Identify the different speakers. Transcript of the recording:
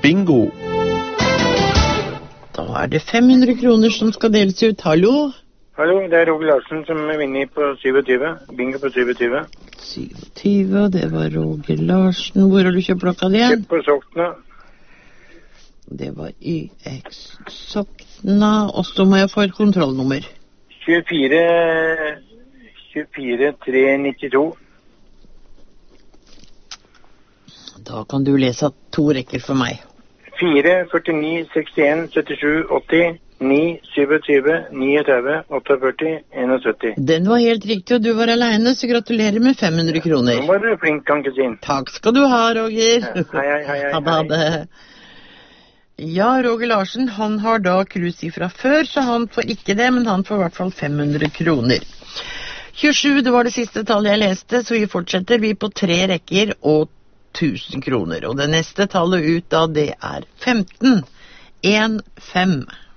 Speaker 1: bingo.
Speaker 2: Da det 500 kroner som skal deles ut. Hallo?
Speaker 3: Hallo, det Roger Larsen som vinner på 27. Bingo på 27.
Speaker 2: 27, det var Roger Larsen. Hvor har du kjøpt blokka di igjen?
Speaker 3: Kjøpt på Sokna.
Speaker 2: Det var YX Sokna. Og så må jeg få et kontrollnummer.
Speaker 3: 24392.
Speaker 2: Da kan du lese 2 rekker for meg.
Speaker 3: 4, 49, 61, 77, 80, 9, 27, 39, 48, 71.
Speaker 2: Den var helt riktig, og du var alene, så gratulerer med 500 kroner.
Speaker 3: Nå var du flink, Ankesin.
Speaker 2: Takk skal du ha, Roger.
Speaker 3: Hei.
Speaker 2: Ha det. Ja, Roger Larsen, han har da krus ifra før, så han får ikke det, men han får i hvert fall 500 kroner. 27, det var det siste tallet jeg leste, så vi fortsetter vi på 3 rekker og 1000 kroner. Og det neste tallet ut da, det 15. 1, 5.